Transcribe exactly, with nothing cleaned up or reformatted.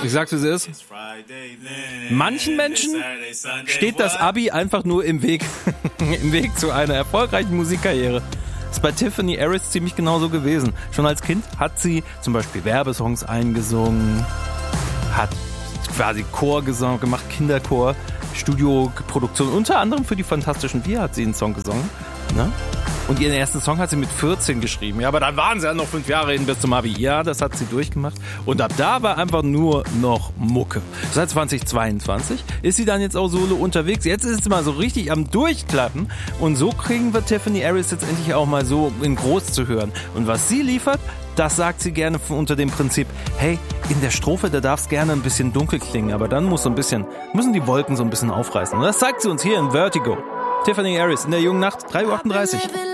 Ich sag's, wie es ist. Manchen Menschen steht das Abi einfach nur im Weg, im Weg zu einer erfolgreichen Musikkarriere. Das ist bei Tiffany Harris ziemlich genauso gewesen. Schon als Kind hat sie zum Beispiel Werbesongs eingesungen, hat quasi Chorgesang gemacht, Kinderchor, Studioproduktion. Unter anderem für die Fantastischen Vier hat sie einen Song gesungen. Ne? Und ihren ersten Song hat sie mit vierzehn geschrieben. Ja, aber dann waren sie ja noch fünf Jahre hin bis zum Abi. Ja, das hat sie durchgemacht. Und ab da war einfach nur noch Mucke. Seit zweitausendzweiundzwanzig ist sie dann jetzt auch solo unterwegs. Jetzt ist sie mal so richtig am Durchklappen. Und so kriegen wir Tiffany Harris jetzt endlich auch mal so in groß zu hören. Und was sie liefert, das sagt sie gerne unter dem Prinzip, hey, in der Strophe, da darf es gerne ein bisschen dunkel klingen, aber dann muss so ein bisschen, müssen die Wolken so ein bisschen aufreißen. Und das zeigt sie uns hier in Vertigo. Tiffany Harris in der jungen Nacht, drei Uhr achtunddreißig.